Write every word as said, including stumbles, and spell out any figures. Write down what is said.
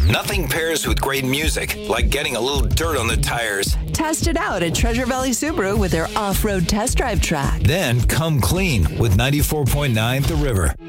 Nothing pairs with great music like getting a little dirt on the tires. Test it out at Treasure Valley Subaru with their off-road test drive track. Then come clean with ninety-four point nine The River.